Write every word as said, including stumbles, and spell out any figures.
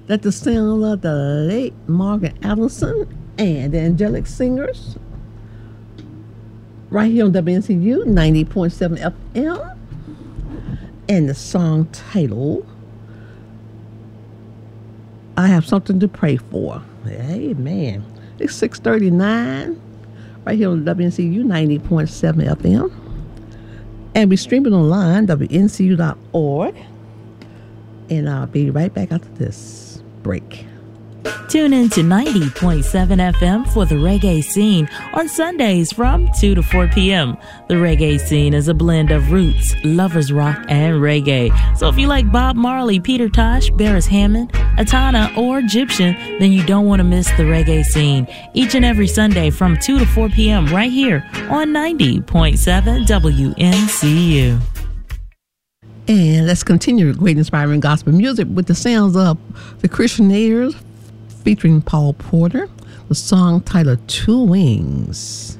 That's the sound of the late Margaret Allison and the Angelic Singers. Right here on W N C U ninety point seven F M. And the song title, I Have Something to Pray For. Amen. It's six thirty-nine. Right here on W N C U ninety point seven F M. And we stream it online, W N C U dot org. And I'll be right back after this break. Tune in to ninety point seven F M for the Reggae Scene on Sundays from two to four p.m. The Reggae Scene is a blend of roots, lovers rock, and reggae. So if you like Bob Marley, Peter Tosh, Beres Hammond, Atana, or Egyptian, then you don't want to miss the Reggae Scene. Each and every Sunday from two to four p.m. right here on ninety point seven W N C U. And let's continue with great inspiring gospel music with the sounds of the Christianaires featuring Paul Porter, the song titled Two Wings.